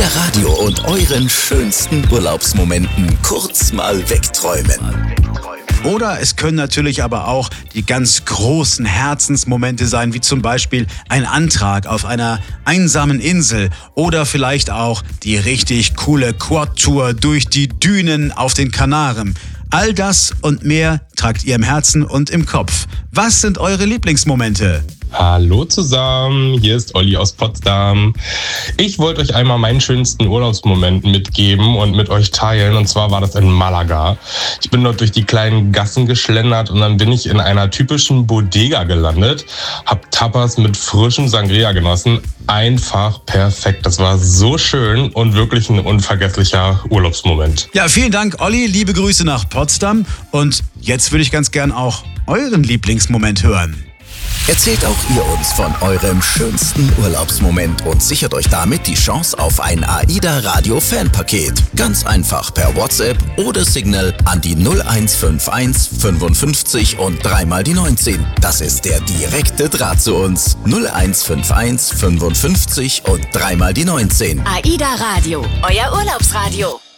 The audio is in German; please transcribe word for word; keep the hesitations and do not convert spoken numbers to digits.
AIDA Radio und euren schönsten Urlaubsmomenten kurz mal wegträumen. Oder es können natürlich aber auch die ganz großen Herzensmomente sein, wie zum Beispiel ein Antrag auf einer einsamen Insel oder vielleicht auch die richtig coole Quad-Tour durch die Dünen auf den Kanaren. All das und mehr tragt ihr im Herzen und im Kopf. Was sind eure Lieblingsmomente? Hallo zusammen, hier ist Olli aus Potsdam. Ich wollte euch einmal meinen schönsten Urlaubsmoment mitgeben und mit euch teilen. Und zwar war das in Malaga. Ich bin dort durch die kleinen Gassen geschlendert und dann bin ich in einer typischen Bodega gelandet. Hab Tapas mit frischem Sangria genossen. Einfach perfekt. Das war so schön und wirklich ein unvergesslicher Urlaubsmoment. Ja, vielen Dank, Olli. Liebe Grüße nach Potsdam. Und jetzt würde ich ganz gern auch euren Lieblingsmoment hören. Erzählt auch ihr uns von eurem schönsten Urlaubsmoment und sichert euch damit die Chance auf ein AIDA Radio Fanpaket. Ganz einfach per WhatsApp oder Signal an die null eins fünf eins fünfundfünfzig und dreimal die neunzehn. Das ist der direkte Draht zu uns. null eins fünf eins fünfundfünfzig und dreimal die neunzehn. AIDA Radio, euer Urlaubsradio.